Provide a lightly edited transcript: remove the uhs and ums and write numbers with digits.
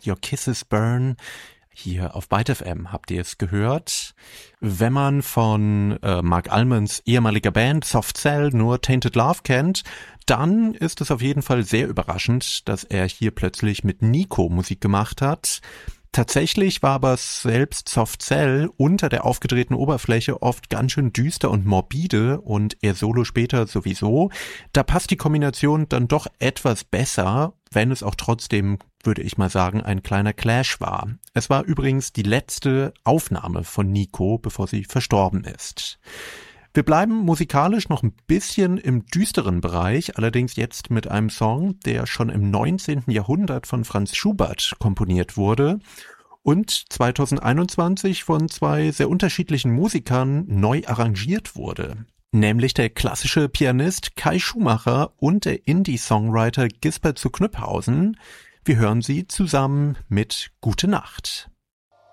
Let Your Kisses Burn. Hier auf Byte FM habt ihr es gehört. Wenn man von Mark Almonds ehemaliger Band Soft Cell nur Tainted Love kennt, dann ist es auf jeden Fall sehr überraschend, dass er hier plötzlich mit Nico Musik gemacht hat. Tatsächlich war aber selbst Soft Cell unter der aufgedrehten Oberfläche oft ganz schön düster und morbide und er solo später sowieso. Da passt die Kombination dann doch etwas besser, wenn es auch trotzdem, würde ich mal sagen, ein kleiner Clash war. Es war übrigens die letzte Aufnahme von Nico, bevor sie verstorben ist. Wir bleiben musikalisch noch ein bisschen im düsteren Bereich, allerdings jetzt mit einem Song, der schon im 19. Jahrhundert von Franz Schubert komponiert wurde und 2021 von zwei sehr unterschiedlichen Musikern neu arrangiert wurde. Nämlich der klassische Pianist Kai Schumacher und der Indie-Songwriter Gisbert zu Knüpphausen. Wir hören sie zusammen mit Gute Nacht.